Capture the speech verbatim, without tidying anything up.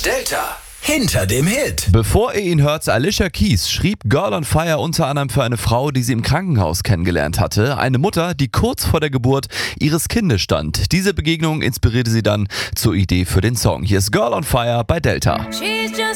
Delta. Hinter dem Hit. Bevor ihr ihn hört, Alicia Keys schrieb Girl on Fire unter anderem für eine Frau, die sie im Krankenhaus kennengelernt hatte. Eine Mutter, die kurz vor der Geburt ihres Kindes stand. Diese Begegnung inspirierte sie dann zur Idee für den Song. Hier ist Girl on Fire bei Delta. She's just